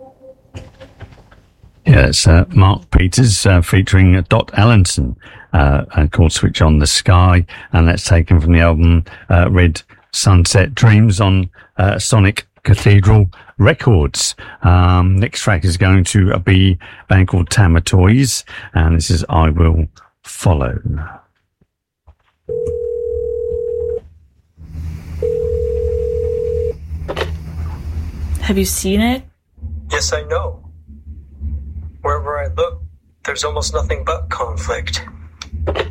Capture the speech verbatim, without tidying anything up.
Yeah, it's uh, Mark Peters uh, featuring Dot Allenson, uh, and called Switch on the Sky, and that's taken from the album uh, Red Sunset Dreams on uh, Sonic Cathedral Records. Um, next track is going to be a band called Tamatoys, and this is I Will Follow. Have you seen it? Yes, I know. Wherever I look, there's almost nothing but conflict.